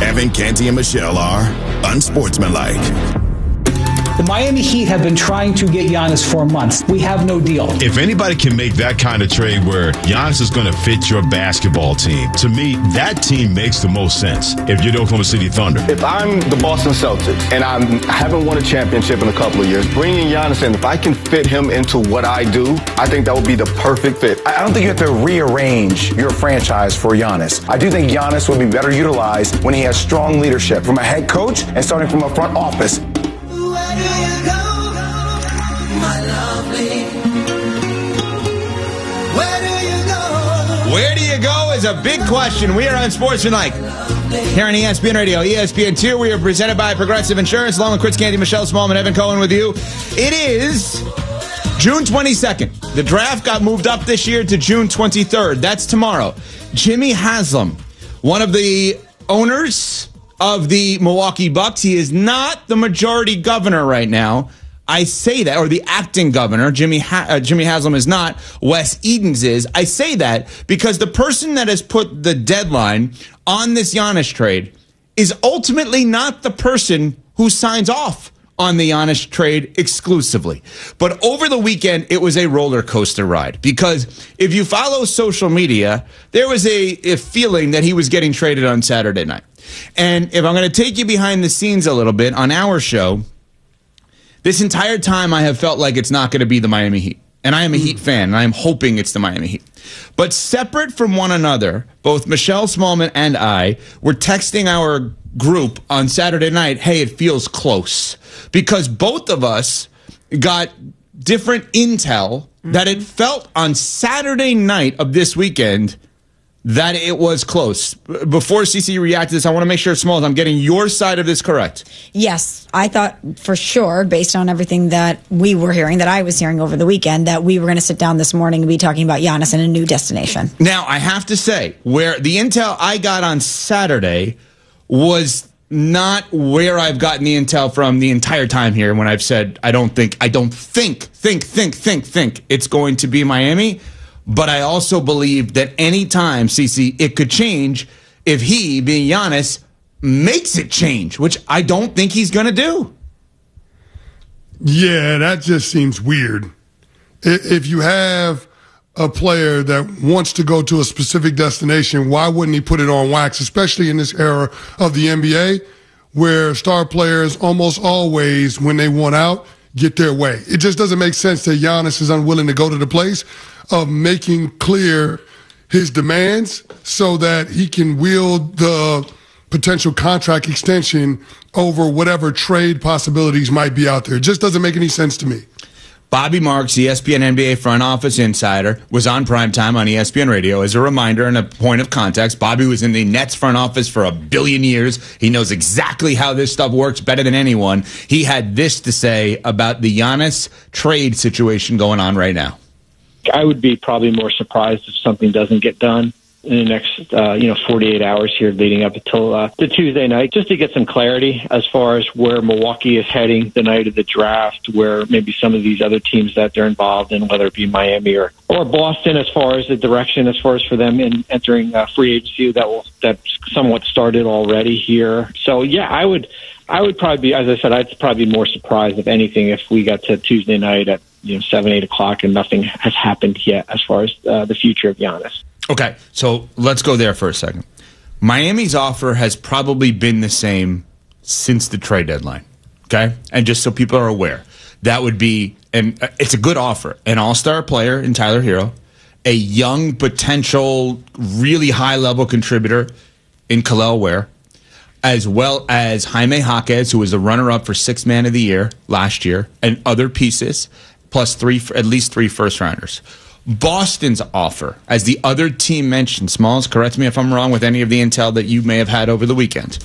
Evan, Canty, and Michelle are unsportsmanlike. The Miami Heat have been trying to get Giannis for months. We have no deal. If anybody can make that kind of trade where Giannis is going to fit your basketball team, to me, that team makes the most sense if you're the Oklahoma City Thunder. If I'm the Boston Celtics and I haven't won a championship in a couple of years, bringing Giannis in, if I can fit him into what I do, I think that would be the perfect fit. I don't think you have to rearrange your franchise for Giannis. I do think Giannis will be better utilized when he has strong leadership from a head coach and starting from a front office. Where do you go, my lovely? Where do you go? Where do you go is a big question. We are on Sportsmanlike here on ESPN Radio, ESPN2. We are presented by Progressive Insurance, along with Chris Canty, Michelle Smallman, Evan Cohen with you. It is June 22nd. The draft got moved up this year to June 23rd. That's tomorrow. Jimmy Haslam, one of the owners of the Milwaukee Bucks. He is not the majority governor right now. I say that, or the acting governor. Jimmy Haslam is not. Wes Edens is. I say that because the person that has put the deadline on this Giannis trade is ultimately not the person who signs off on the Giannis trade exclusively. But over the weekend, it was a roller coaster ride because if you follow social media, there was a feeling that he was getting traded on Saturday night. And if I'm going to take you behind the scenes a little bit on our show, this entire time I have felt like it's not going to be the Miami Heat. And I am a Heat fan, and I am hoping it's the Miami Heat. But separate from one another, both Michelle Smallman and I were texting our group on Saturday night, hey, it feels close. Because both of us got different intel that it felt on Saturday night of this weekend that it was close. Before CC reacted to this, I want to make sure, Smalls, I'm getting your side of this correct. Yes, I thought for sure, based on everything that we were hearing, that I was hearing over the weekend, that we were going to sit down this morning and be talking about Giannis in a new destination. Now, I have to say, where the intel I got on Saturday was not where I've gotten the intel from the entire time here when I've said I don't think it's going to be Miami. But I also believe that any time, CC, it could change if he, being Giannis, makes it change, which I don't think he's going to do. Yeah, that just seems weird. If you have a player that wants to go to a specific destination, why wouldn't he put it on wax, especially in this era of the NBA where star players almost always, when they want out, get their way. It just doesn't make sense that Giannis is unwilling to go to the place of making clear his demands so that he can wield the potential contract extension over whatever trade possibilities might be out there. It just doesn't make any sense to me. Bobby Marks, ESPN NBA front office insider, was on primetime on ESPN Radio. As a reminder and a point of context, Bobby was in the Nets front office for a billion years. He knows exactly how this stuff works better than anyone. He had this to say about the Giannis trade situation going on right now. I would be probably more surprised if something doesn't get done in the next 48 hours here leading up until the Tuesday night, just to get some clarity as far as where Milwaukee is heading the night of the draft, where maybe some of these other teams that they're involved in, whether it be Miami or Boston, as far as the direction, as far as for them in entering free agency that somewhat started already here. So, yeah, I would probably be, as I said, I'd probably be more surprised, if anything, if we got to Tuesday night at 7, 8 o'clock and nothing has happened yet as far as the future of Giannis. Okay, so let's go there for a second. Miami's offer has probably been the same since the trade deadline, okay? And just so people are aware, that would be, and it's a good offer, an all-star player in Tyler Hero, a young potential, really high-level contributor in Kel'el Ware, as well as Jaime Jaquez, who was the runner-up for Sixth Man of the Year last year, and other pieces, plus at least 3 first-rounders. Boston's offer, as the other team mentioned, Smalls, correct me if I'm wrong with any of the intel that you may have had over the weekend.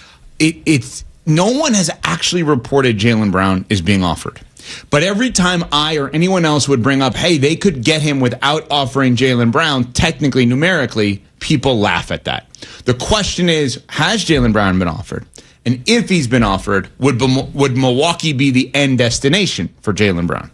It's no one has actually reported Jaylen Brown is being offered. But every time I or anyone else would bring up, hey, they could get him without offering Jaylen Brown, technically, numerically, people laugh at that. The question is, has Jaylen Brown been offered? And if he's been offered, would Milwaukee be the end destination for Jaylen Brown?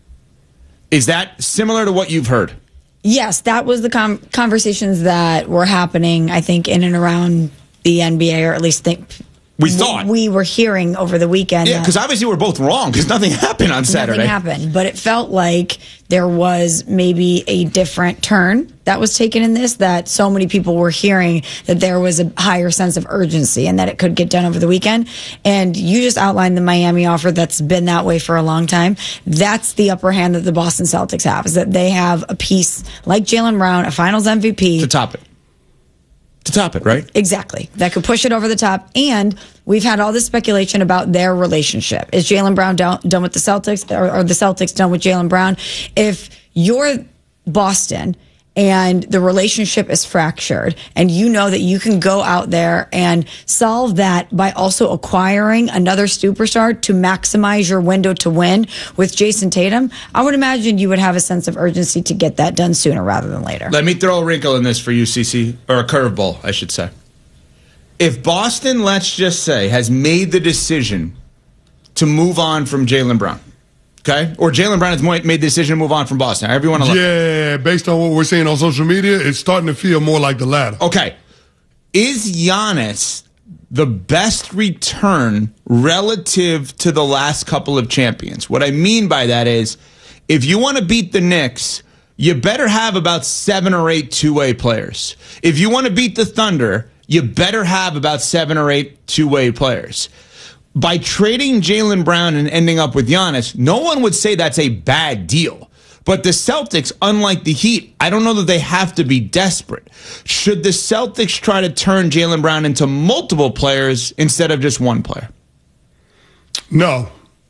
Is that similar to what you've heard? Yes, that was the conversations that were happening, I think, in and around the NBA, or at least we thought. We were hearing over the weekend. Yeah, because obviously we're both wrong because nothing happened on Saturday. Nothing happened, but it felt like there was maybe a different turn that was taken in this, that so many people were hearing that there was a higher sense of urgency and that it could get done over the weekend. And you just outlined the Miami offer that's been that way for a long time. That's the upper hand that the Boston Celtics have, is that they have a piece like Jaylen Brown, a finals MVP. To top it, right? Exactly. That could push it over the top. And we've had all this speculation about their relationship. Is Jaylen Brown done with the Celtics, or the Celtics done with Jaylen Brown? If you're Boston and the relationship is fractured, and you know that you can go out there and solve that by also acquiring another superstar to maximize your window to win with Jason Tatum, I would imagine you would have a sense of urgency to get that done sooner rather than later. Let me throw a wrinkle in this for you, CC, or a curveball, I should say. If Boston, let's just say, has made the decision to move on from Jaylen Brown, okay? Or Jaylen Brown has made the decision to move on from Boston. Everyone, yeah, based on what we're seeing on social media, it's starting to feel more like the latter. Okay. Is Giannis the best return relative to the last couple of champions? What I mean by that is, if you want to beat the Knicks, you better have about 7 or 8 two-way players. If you want to beat the Thunder, you better have about 7 or 8 two-way players. By trading Jaylen Brown and ending up with Giannis, no one would say that's a bad deal. But the Celtics, unlike the Heat, I don't know that they have to be desperate. Should the Celtics try to turn Jaylen Brown into multiple players instead of just one player? No.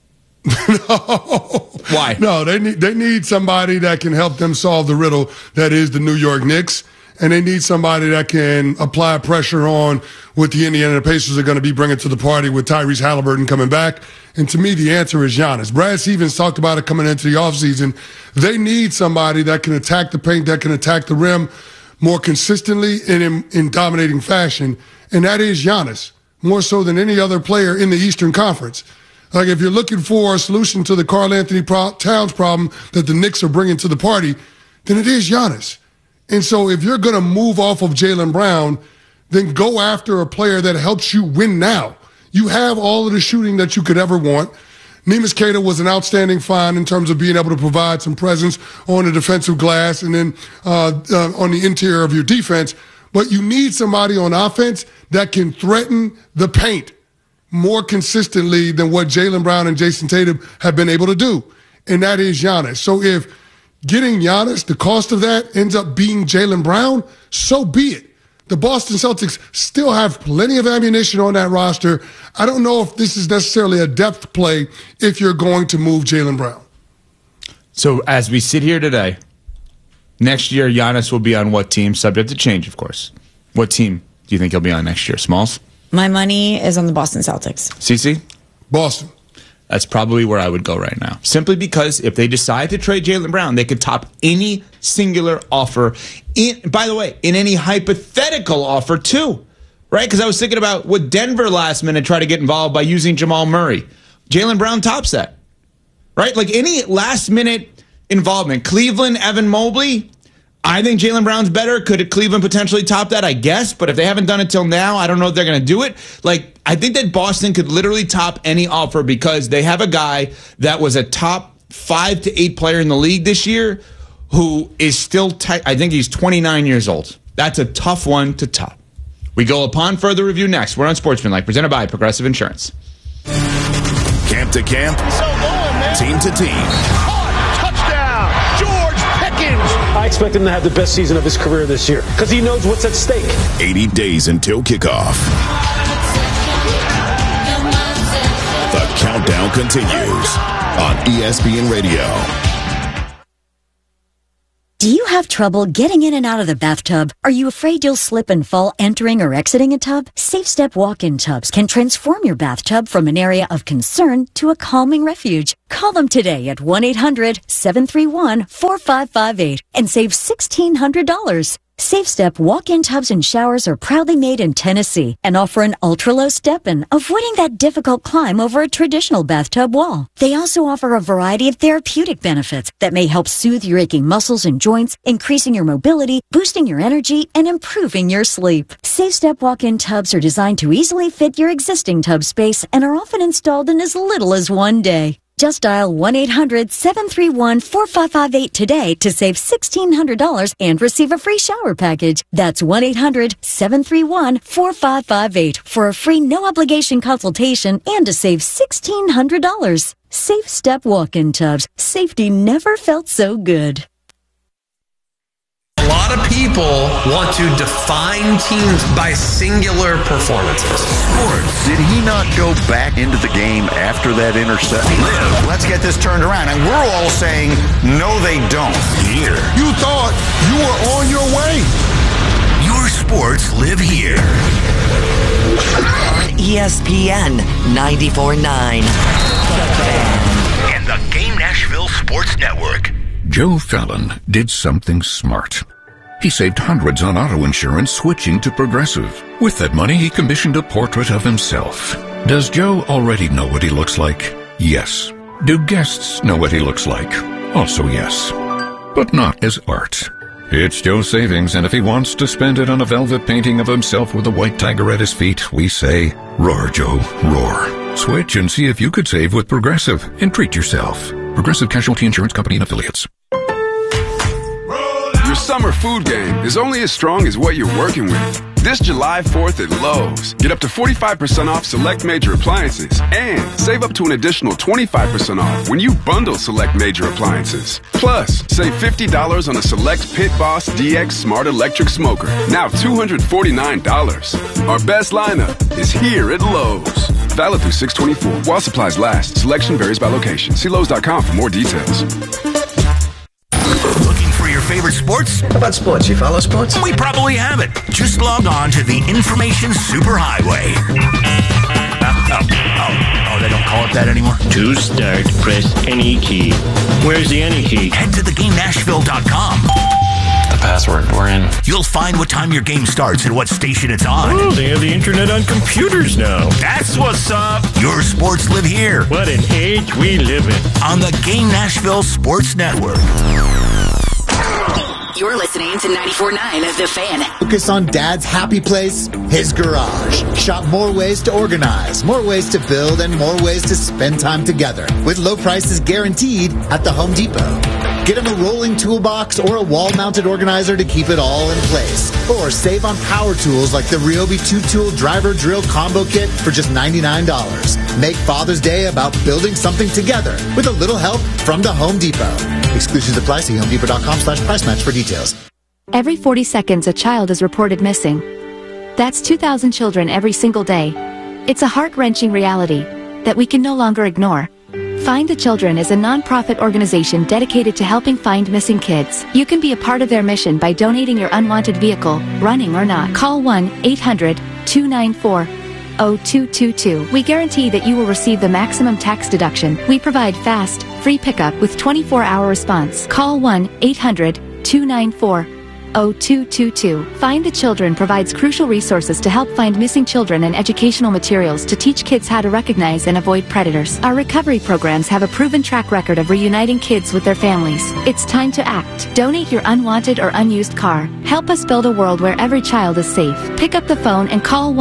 No. Why? No, they need somebody that can help them solve the riddle that is the New York Knicks. And they need somebody that can apply pressure on what the Indiana Pacers are going to be bringing to the party with Tyrese Halliburton coming back. And to me, the answer is Giannis. Brad Stevens talked about it coming into the offseason. They need somebody that can attack the paint, that can attack the rim more consistently and in dominating fashion. And that is Giannis, more so than any other player in the Eastern Conference. Like, if you're looking for a solution to the Karl Anthony Towns problem that the Knicks are bringing to the party, then it is Giannis. And so if you're going to move off of Jaylen Brown, then go after a player that helps you win now. You have all of the shooting that you could ever want. Neemias Queta was an outstanding find in terms of being able to provide some presence on the defensive glass and then on the interior of your defense. But you need somebody on offense that can threaten the paint more consistently than what Jaylen Brown and Jason Tatum have been able to do. And that is Giannis. So if getting Giannis, the cost of that ends up being Jaylen Brown, so be it. The Boston Celtics still have plenty of ammunition on that roster. I don't know if this is necessarily a depth play if you're going to move Jaylen Brown. So as we sit here today, next year Giannis will be on what team? Subject to change, of course. What team do you think he'll be on next year? Smalls? My money is on the Boston Celtics. CC? Boston. That's probably where I would go right now. Simply because if they decide to trade Jaylen Brown, they could top any singular offer. By the way, in any hypothetical offer too, right? Because I was thinking about would Denver last minute try to get involved by using Jamal Murray? Jaylen Brown tops that, right? Like any last minute involvement. Cleveland, Evan Mobley. I think Jaylen Brown's better. Could Cleveland potentially top that? I guess. But if they haven't done it till now, I don't know if they're going to do it. Like, I think that Boston could literally top any offer because they have a guy that was a top 5 to 8 player in the league this year who is still, I think he's 29 years old. That's a tough one to top. We go upon further review next. We're on Sportsmanlike, presented by Progressive Insurance. Camp to camp, team to team. I expect him to have the best season of his career this year because he knows what's at stake. 80 days until kickoff. The countdown continues on ESPN Radio. Do you have trouble getting in and out of the bathtub? Are you afraid you'll slip and fall entering or exiting a tub? SafeStep walk-in tubs can transform your bathtub from an area of concern to a calming refuge. Call them today at 1-800-731-4558 and save $1,600. SafeStep walk-in tubs and showers are proudly made in Tennessee and offer an ultra-low step-in, avoiding that difficult climb over a traditional bathtub wall. They also offer a variety of therapeutic benefits that may help soothe your aching muscles and joints, increasing your mobility, boosting your energy, and improving your sleep. SafeStep walk-in tubs are designed to easily fit your existing tub space and are often installed in as little as 1 day. Just dial 1-800-731-4558 today to save $1,600 and receive a free shower package. That's 1-800-731-4558 for a free no-obligation consultation and to save $1,600. SafeStep walk-in tubs. Safety never felt so good. A lot of people want to define teams by singular performances. Sports. Did he not go back into the game after that interception? Let's get this turned around. And we're all saying, no, they don't. Here. You thought you were on your way. Your sports live here. On ESPN 94.9. And the Game Nashville Sports Network. Joe Fallon did something smart. He saved hundreds on auto insurance switching to Progressive. With that money, he commissioned a portrait of himself. Does Joe already know what he looks like? Yes. Do guests know what he looks like? Also yes. But not as art. It's Joe's savings, and if he wants to spend it on a velvet painting of himself with a white tiger at his feet, we say, roar, Joe, roar. Switch and see if you could save with Progressive and treat yourself. Progressive Casualty Insurance Company and Affiliates. Your summer food game is only as strong as what you're working with. This July 4th at Lowe's, get up to 45% off select major appliances and save up to an additional 25% off when you bundle select major appliances. Plus, save $50 on a select Pit Boss DX Smart Electric Smoker, now $249. Our best lineup is here at Lowe's. Valid through 6/24 while supplies last. Selection varies by location. See Lowe's.com for more details. Looking for your favorite sports? How about sports? You follow sports? We probably have it. Just log on to the Information Superhighway. Oh, they don't call it that anymore? To start, press any key. Where's the any key? Head to theGameNashville.com. The password, we're in. You'll find what time your game starts and what station it's on. Oh, they have the internet on computers now. That's what's up. Your sports live here. What an age we live in. On the Game Nashville Sports Network. You're listening to 94.9 The Fan. Focus on Dad's happy place, his garage. Shop more ways to organize, more ways to build, and more ways to spend time together. With low prices guaranteed at the Home Depot. Get him a rolling toolbox or a wall-mounted organizer to keep it all in place. Or save on power tools like the Ryobi 2-tool driver drill combo kit for just $99. Make Father's Day about building something together with a little help from the Home Depot. Exclusions apply. See HomeDepot.com/price match for details. Every 40 seconds, a child is reported missing. That's 2,000 children every single day. It's a heart-wrenching reality that we can no longer ignore. Find the Children is a non-profit organization dedicated to helping find missing kids. You can be a part of their mission by donating your unwanted vehicle, running or not. Call 1-800-294-0222. We guarantee that you will receive the maximum tax deduction. We provide fast, free pickup with 24-hour response. Call 1-800-294-0222. Find the Children provides crucial resources to help find missing children and educational materials to teach kids how to recognize and avoid predators. Our recovery programs have a proven track record of reuniting kids with their families. It's time to act. Donate your unwanted or unused car. Help us build a world where every child is safe. Pick up the phone and call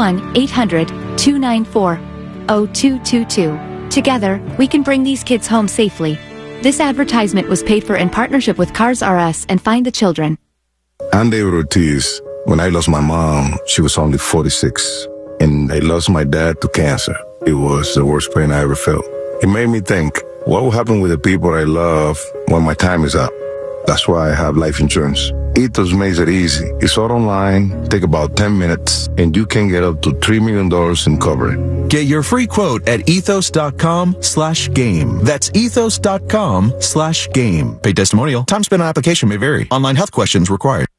1-800-294-0222. Together, we can bring these kids home safely. This advertisement was paid for in partnership with Cars R Us and Find the Children. I'm David Ortiz. When I lost my mom, she was only 46. And I lost my dad to cancer. It was the worst pain I ever felt. It made me think, what will happen with the people I love when my time is up? That's why I have life insurance. Ethos makes it easy. It's all online, take about 10 minutes, and you can get up to $3 million in coverage. Get your free quote at ethos.com/game. That's ethos.com/game. Paid testimonial. Time spent on application may vary. Online health questions required.